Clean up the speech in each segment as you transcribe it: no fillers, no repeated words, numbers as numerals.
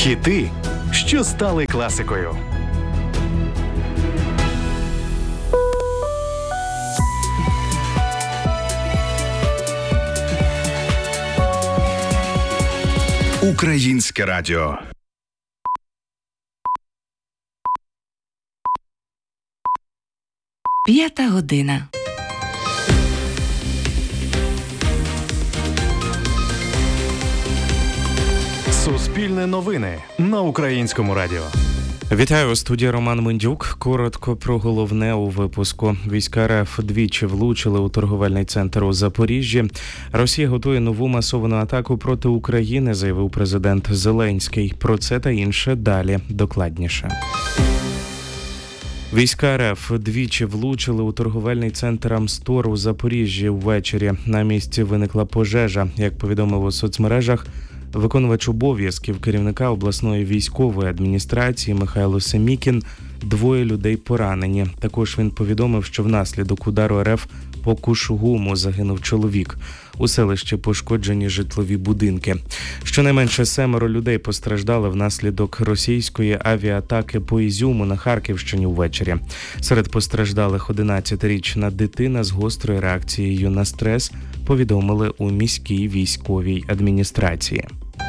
Хіти, що стали класикою. Українське радіо. П'ята година. Суспільне новини на Українському радіо. Вітаю, у студії Роман Мендюк. Коротко про головне у випуску. Війська РФ двічі влучили у торговельний центр у Запоріжжі. Росія готує нову масовану атаку проти України, заявив президент Зеленський. Про це та інше далі докладніше. Війська РФ двічі влучили у торговельний центр Амстор у Запоріжжі ввечері. На місці виникла пожежа. Як повідомив у соцмережах, виконувач обов'язків керівника обласної військової адміністрації Михайло Семікін, 2 людей поранені. Також він повідомив, що внаслідок удару РФ по Кушугуму загинув чоловік. У селищі пошкоджені житлові будинки. Щонайменше 7 людей постраждали внаслідок російської авіаатаки по Ізюму на Харківщині ввечері. Серед постраждалих 11-річна дитина з гострою реакцією на стрес, повідомили у міській військовій адміністрації.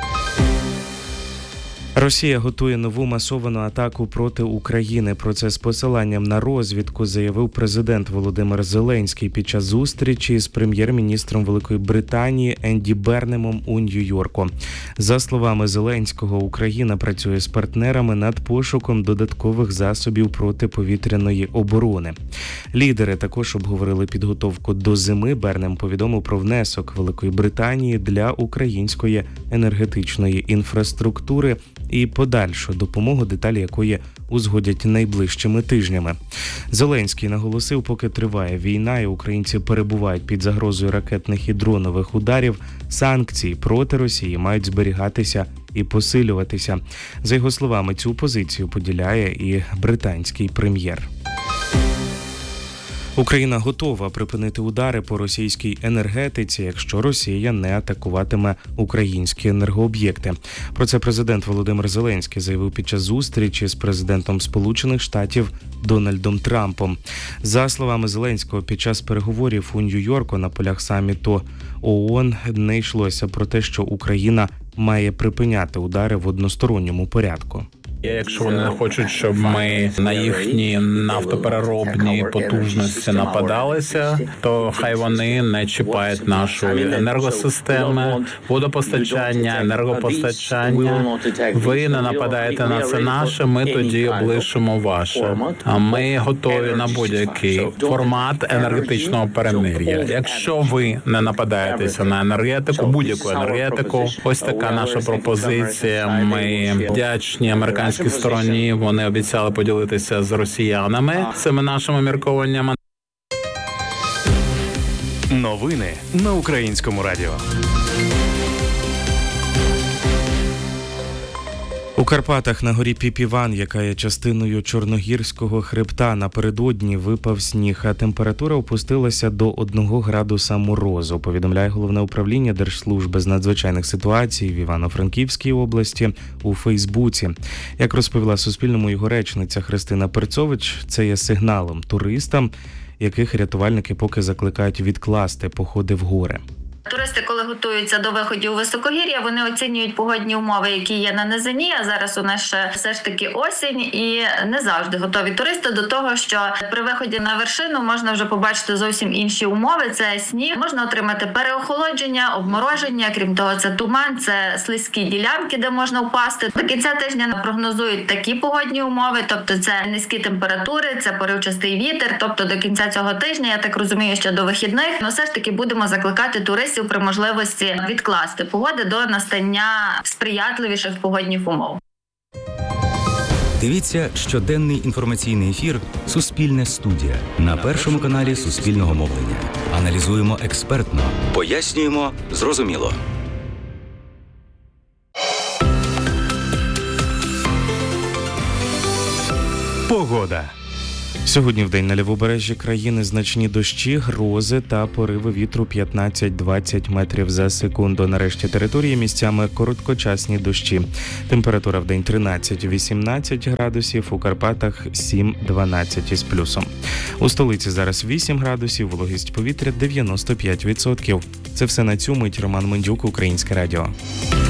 Росія готує нову масовану атаку проти України. Про це з посиланням на розвідку заявив президент Володимир Зеленський під час зустрічі з прем'єр-міністром Великої Британії Енді Бернемом у Нью-Йорку. За словами Зеленського, Україна працює з партнерами над пошуком додаткових засобів протиповітряної оборони. Лідери також обговорили підготовку до зими. Бернем повідомив про внесок Великої Британії для української енергетичної інфраструктури і подальшу допомогу, деталі якої узгодять найближчими тижнями. Зеленський наголосив, поки триває війна і українці перебувають під загрозою ракетних і дронових ударів, санкції проти Росії мають зберігатися і посилюватися. За його словами, цю позицію поділяє і британський прем'єр. Україна готова припинити удари по російській енергетиці, якщо Росія не атакуватиме українські енергооб'єкти. Про це президент Володимир Зеленський заявив під час зустрічі з президентом Сполучених Штатів Дональдом Трампом. За словами Зеленського, під час переговорів у Нью-Йорку на полях саміту ООН не йшлося про те, що Україна має припиняти удари в односторонньому порядку. Якщо вони не хочуть, щоб ми на їхні нафтопереробні потужності нападалися, то хай вони не чіпають нашу енергосистему, водопостачання, енергопостачання. Ви не нападаєте на це наше, ми тоді облишимо ваше. А ми готові на будь-який формат енергетичного перемир'я. Якщо ви не нападаєтеся на енергетику, будь-яку енергетику, ось така наша пропозиція. Ми вдячні американській стороні, вони обіцяли поділитися з росіянами цими нашими міркуваннями. Новини на Українському радіо. У Карпатах на горі Піпіван, яка є частиною Чорногірського хребта, напередодні випав сніг, а температура опустилася до 1 градуса морозу, повідомляє Головне управління Держслужби з надзвичайних ситуацій в Івано-Франківській області у Фейсбуці. Як розповіла Суспільному його речниця Христина Перцович, це є сигналом туристам, яких рятувальники поки закликають відкласти походи в гори. Туристи, коли готуються до виходів у високогір'я, вони оцінюють погодні умови, які є на низині, а зараз у нас ще все ж таки осінь, і не завжди готові туристи до того, що при виході на вершину можна вже побачити зовсім інші умови. Це сніг, можна отримати переохолодження, обмороження, крім того, це туман, це слизькі ділянки, де можна впасти. До кінця тижня прогнозують такі погодні умови, тобто це низькі температури, це поривчастий вітер, тобто до кінця цього тижня, я так розумію, що до вихідних, але все ж таки будемо закликати туристів при можливості відкласти погоди до настання сприятливіших погодних умов. Дивіться щоденний інформаційний ефір «Суспільне студія» на Першому каналі Суспільного мовлення. Аналізуємо експертно, пояснюємо зрозуміло. Погода. Сьогодні в день на лівобережжі країни значні дощі, грози та пориви вітру 15-20 метрів за секунду. На решті території місцями короткочасні дощі. Температура в день 13-18 градусів, у Карпатах 7-12 із плюсом. У столиці зараз 8 градусів, вологість повітря 95%. Це все на цю мить. Роман Мендюк, Українське радіо.